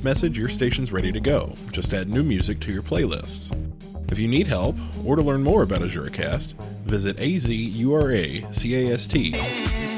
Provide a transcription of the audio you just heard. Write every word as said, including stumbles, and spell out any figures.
message, your station's ready to go. Just add new music to your playlists. If you need help, or to learn more about AzuraCast, visit azuracast